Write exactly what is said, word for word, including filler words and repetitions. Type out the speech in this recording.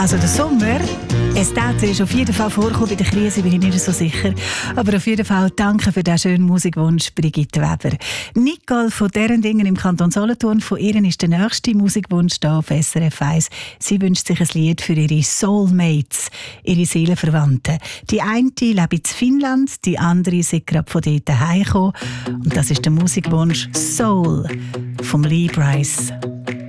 Also der Sommer, es ist auf jeden Fall vorkommen. Bei der Krise bin ich nicht so sicher. Aber auf jeden Fall danke für diesen schönen Musikwunsch, Brigitte Weber. Nicole von Derendingen im Kanton Solothurn, von ihr ist der nächste Musikwunsch hier auf S R F eins. Sie wünscht sich ein Lied für ihre Soulmates, ihre Seelenverwandten. Die eine lebt in Finnland, die andere ist gerade von dort heimgekommen. Und das ist der Musikwunsch Soul von Lee Brice.